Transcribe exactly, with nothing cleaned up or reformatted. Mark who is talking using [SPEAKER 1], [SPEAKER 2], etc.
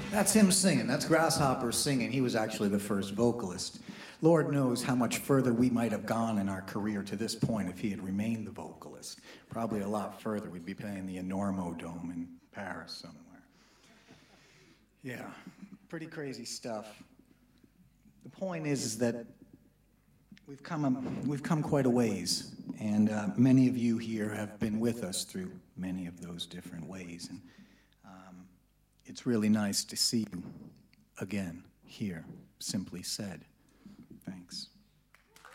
[SPEAKER 1] That's him singing. That's Grasshopper singing. He was actually the first vocalist. Lord knows how much further we might have gone in our career to this point if he had remained the vocalist. Probably a lot further. We'd be playing the Enormo Dome in Paris somewhere. Yeah, pretty crazy stuff. The point is, is that we've come, a, we've come quite a ways, and uh, many of you here have been with us through many of those different ways. And um, it's really nice to see you again here, simply said. Thanks.